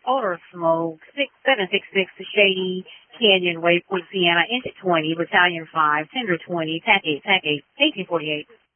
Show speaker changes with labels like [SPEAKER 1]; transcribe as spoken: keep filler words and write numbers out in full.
[SPEAKER 1] Odor of Smoke, six seven six six Shady Canyon, Waypoint, Sienna, Inch twenty, Battalion five, Tender twenty, Tac eight, Tac eight, eighteen forty-eight.